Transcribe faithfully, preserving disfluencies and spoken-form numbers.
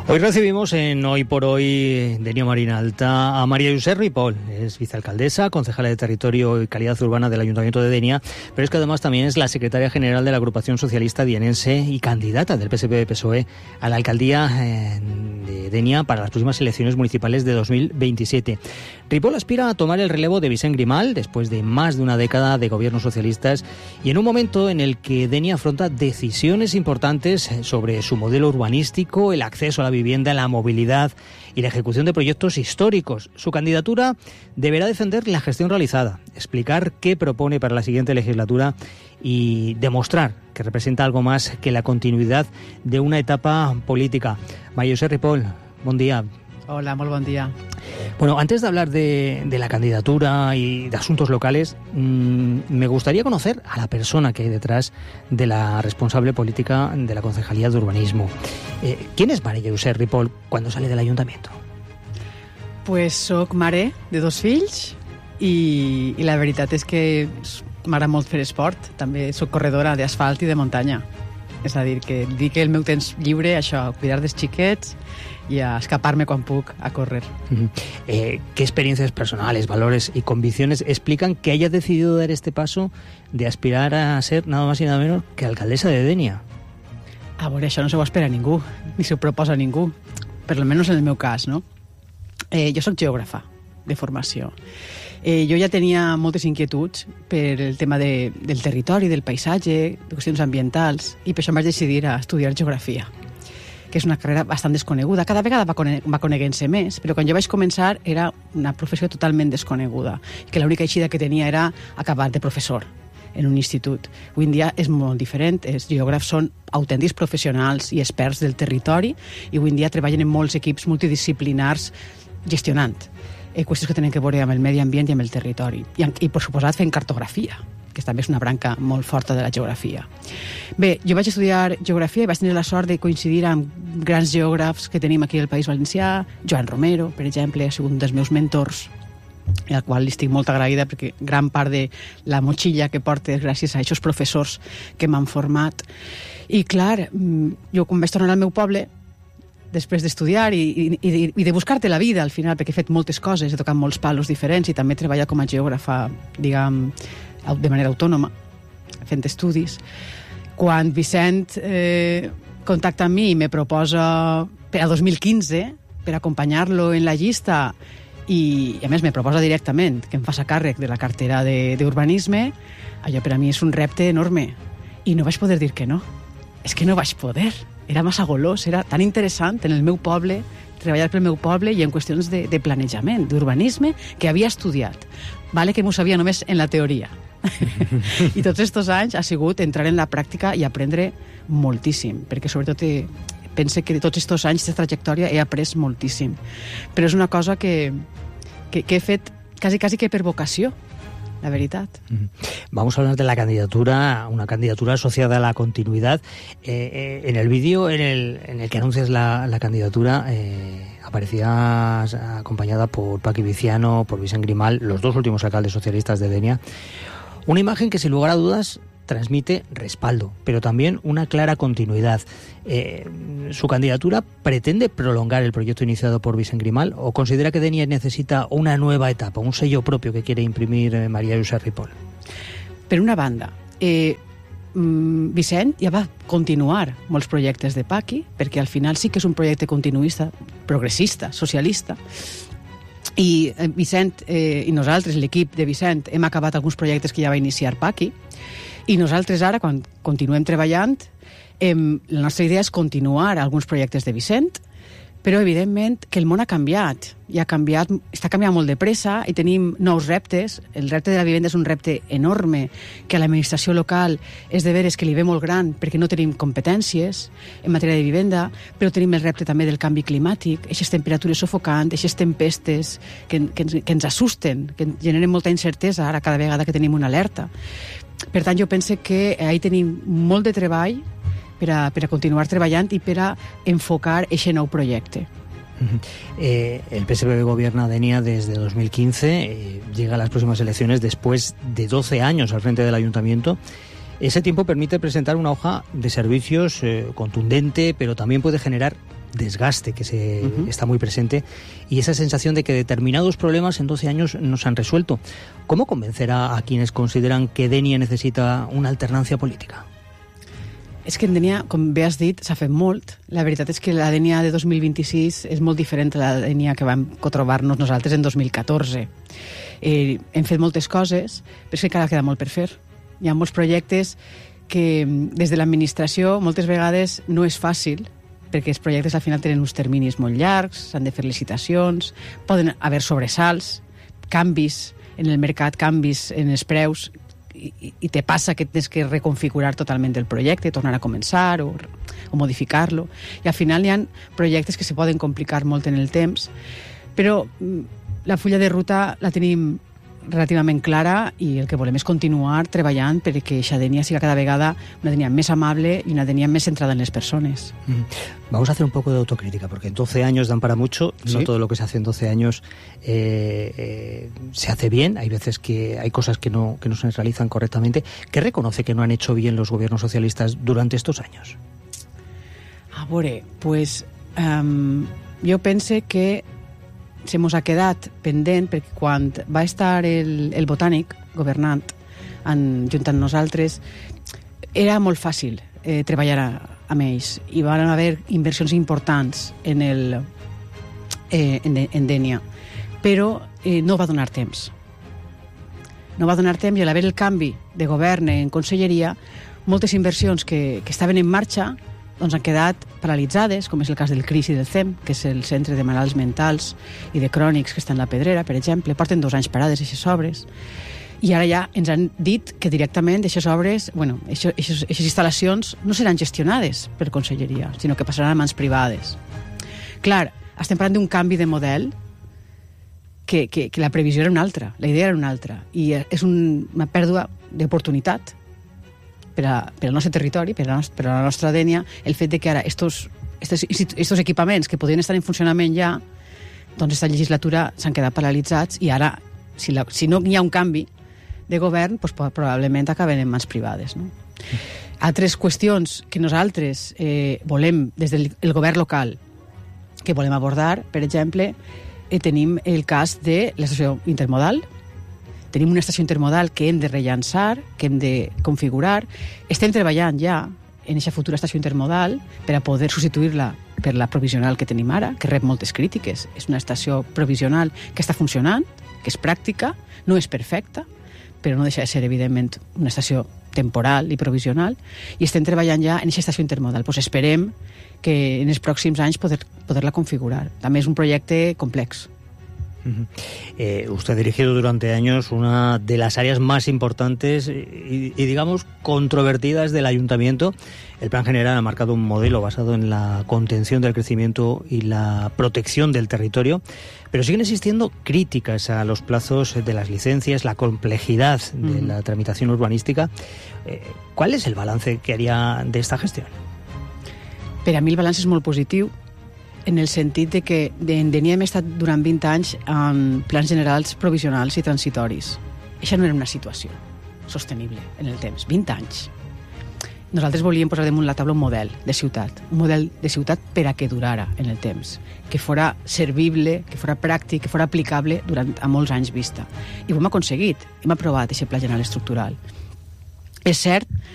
Hoy recibimos en Hoy por Hoy Denia Marinalta a María José Ripoll. Es vicealcaldesa, concejala de Territorio y Calidad Urbana del Ayuntamiento de Denia, pero es que además también es la secretaria general de la Agrupación Socialista Dienense y candidata del P S P P S O E a la alcaldía de Denia para las próximas elecciones municipales de dos mil veintisiete. Ripoll aspira a tomar el relevo de Vicent Grimal después de más de una década de gobiernos socialistas y en un momento en el que Denia afronta decisiones importantes sobre su modelo urbanístico, el acceso a la vivienda, la movilidad y la ejecución de proyectos históricos. Su candidatura deberá defender la gestión realizada, explicar qué propone para la siguiente legislatura y demostrar que representa algo más que la continuidad de una etapa política. María José Ripoll, buen día. Hola, muy buen día. Bueno, antes de hablar de, de la candidatura y de asuntos locales, mmm, me gustaría conocer a la persona que hay detrás de la responsable política de la Concejalía de Urbanismo. Eh, ¿Quién és María José Ripoll cuando sale del Ayuntamiento? Pues soc mare de dos fills i, i la veritat és que m'agrada molt fer esport. També soc corredora d'asfalt i de muntanya. És a dir, que dic el meu temps lliure, això, cuidar dels xiquets y a escaparme cuando puc a correr. Uh-huh. Eh, ¿Qué experiencias personales, valores y convicciones explican que haya decidido dar este paso de aspirar a ser nada más y nada menos que alcaldesa de Denia? A veure, això no s'ho espera ningú, ni s'ho proposa ningú, per almenys en el meu cas, no? Eh, jo soc geògrafa de formació. Eh, jo ja tenia moltes inquietuds per el tema de, del territori, del paisatge, de qüestions ambientals, i per això em vaig decidir a estudiar geografia, que és una carrera bastant desconeguda. Cada vegada va, cone va coneguent-se més, però quan jo vaig començar era una professió totalment desconeguda, que l'única eixida que tenia era acabar de professor en un institut. Avui en dia és molt diferent, els geògrafs són autèntics professionals i experts del territori i avui en dia treballen en molts equips multidisciplinars gestionant eh, qüestions que tenen que veure amb el medi ambient i amb el territori. I, i per suposat, fent cartografia, que també és una branca molt forta de la geografia. Bé, jo vaig estudiar geografia i vaig tenir la sort de coincidir amb grans geògrafs que tenim aquí al País Valencià. Joan Romero, per exemple, ha sigut un dels meus mentors, al qual li estic molt agraïda perquè gran part de la motxilla que porto és gràcies a aquests professors que m'han format. I clar, jo quan vaig tornar al meu poble, després d'estudiar i, i, i de buscar-te la vida al final, perquè he fet moltes coses, he tocat molts palos diferents i també he treballat com a geògrafa, diguem, de manera autònoma, fent estudis. Quan Vicent eh, contacta amb mi i me proposa per a dos mil quinze per acompanyar-lo en la llista i, a més, me proposa directament que em faci càrrec de la cartera d'urbanisme, allò per a mi és un repte enorme. I no vaig poder dir que no. És que no vaig poder. Era massa golós, era tan interessant en el meu poble, treballar pel meu poble i en qüestions de, de planejament, d'urbanisme, que havia estudiat. Vale que m'ho sabia només en la teoria. I tots aquests anys ha sigut entrar en la pràctica i aprendre moltíssim, perquè sobretot he, pense que de tots aquests anys de trajectòria he après moltíssim. Però és una cosa que, que, que he fet quasi, quasi que per vocació, la veritat. Vamos a hablar de la candidatura, una candidatura asociada a la continuidad. Eh, eh, en el vídeo en el, en el que anuncias la, la candidatura eh, aparecías acompañada por Paqui Viciano, por Vicent Grimal, los dos últimos alcaldes socialistas de Denia. Una imagen que sin lugar a dudas transmite respaldo, pero también una clara continuidad. Eh, ¿Su candidatura pretende prolongar el proyecto iniciado por Vicent Grimal o considera que Denia necesita una nueva etapa, un sello propio que quiere imprimir eh, María José Ripoll? Per una banda, eh, Vicent ja va continuar molts projectes de Paqui, perquè al final sí que és un projecte continuista, progressista, socialista, i Vicent eh, i nosaltres, l'equip de Vicent, hem acabat alguns projectes que ja va iniciar Paqui, i nosaltres ara, quan continuem treballant, em, la nostra idea és continuar alguns projectes de Vicent, però evidentment que el món ha canviat, i ha canviat, està canviant molt de pressa i tenim nous reptes. El repte de la vivenda és un repte enorme que a l'administració local és de veres que li ve molt gran perquè no tenim competències en matèria de vivenda, però tenim el repte també del canvi climàtic, aquestes temperatures sofocants, aquestes tempestes que, que, ens, que ens assusten, que generen molta incertesa ara cada vegada que tenim una alerta. Per tant, jo penso que ahí tenim molt de treball per a, per a continuar treballant i per a enfocar aquest nou projecte. Eh, el P S P gobierna Denia desde dos mil quince, eh, llega a las próximas elecciones después de doce años al frente del ayuntamiento. Ese tiempo permite presentar una hoja de servicios eh, contundente, pero también puede generar desgaste que se Uh-huh. está muy presente y esa sensación de que determinados problemas en doce años no se han resuelto. ¿Cómo convencer a, a quienes consideran que Dénia necesita una alternancia política? És que en Dénia, com bé has dit, s'ha fet molt. La veritat és que la Dénia de dos mil vint-i-sis és molt diferent a la Dénia que vam trobar-nos nosaltres en dos mil catorze. Eh, hem fet moltes coses, però és que encara queda molt per fer. Hi ha molts projectes que des de l'administració moltes vegades no és fàcil, perquè els projectes al final tenen uns terminis molt llargs, s'han de fer licitacions, poden haver sobresalts, canvis en el mercat, canvis en els preus, i, i te passa que tens que reconfigurar totalment el projecte, tornar a començar o, o modificar-lo. I al final hi ha projectes que se poden complicar molt en el temps, però la fulla de ruta la tenim relativament clara i el que volem és continuar treballant perquè aquesta Dénia siga cada vegada una Dénia més amable y una Dénia més centrada en les persones. Mm. Vamos a hacer un poco de autocrítica, porque en doce años dan para mucho, ¿sí? No todo lo que se hace en doce años eh, eh, se hace bien, hay veces que hay cosas que no, que no se realizan correctamente. ¿Qué reconoce que no han hecho bien los gobiernos socialistas durante estos años? A veure, pues, um, jo pense que se mos ha quedat pendent perquè quan va estar el, el Botànic governant en, junt amb nosaltres era molt fàcil eh, treballar a, amb ells i van haver inversions importants en, el, eh, en, en Dénia, però eh, no va donar temps no va donar temps i al haver el canvi de govern en conselleria moltes inversions que, que estaven en marxa doncs han quedat paralitzades, com és el cas del C R I S i del C E M, que és el Centre de Malalts Mentals i de Crònics que està en la Pedrera, per exemple. Porten dos anys parades aquestes obres. I ara ja ens han dit que directament aquestes obres, bueno, aquestes instal·lacions no seran gestionades per conselleria, sinó que passaran a mans privades. Clar, estem parlant d'un canvi de model que, que, que la previsió era una altra, la idea era una altra, i és un, una pèrdua d'oportunitat per, a, per al nostre territori, per a, per a la nostra Dénia, el fet de que ara estos, estos, estos equipaments que podien estar en funcionament ja, doncs aquesta legislatura s'han quedat paralitzats i ara, si, la, si no hi ha un canvi de govern, doncs probablement acaben en mans privades. No? Altres qüestions que nosaltres eh, volem, des del el govern local, que volem abordar, per exemple, eh, tenim el cas de l'estació intermodal. Tenim una estació intermodal que hem de rellançar, que hem de configurar. Estem treballant ja en aquesta futura estació intermodal per a poder substituir-la per la provisional que tenim ara, que rep moltes crítiques. És una estació provisional que està funcionant, que és pràctica, no és perfecta, però no deixa de ser, evidentment, una estació temporal i provisional, i estem treballant ja en aquesta estació intermodal. Pues esperem que en els pròxims anys poder, poder-la configurar. També és un projecte complex. Eh, usted ha dirigido durante años una de las áreas más importantes y, y, digamos, controvertidas del ayuntamiento. El Plan General ha marcado un modelo basado en la contención del crecimiento y la protección del territorio, pero siguen existiendo críticas a los plazos de las licencias, la complejidad de la tramitación urbanística. Eh, ¿Cuál es el balance que haría de esta gestión? Per a mi el balanç és molt positiu, en el sentit de que en Dénia hem estat durant vint anys en plans generals provisionals i transitoris. Això no era una situació sostenible en el temps, vint anys. Nosaltres volíem posar damunt la taula un model de ciutat, un model de ciutat per a que durara en el temps, que fora servible, que fora pràctic, que fora aplicable durant a molts anys vista. I ho hem aconseguit, hem aprovat aquest pla general estructural. És cert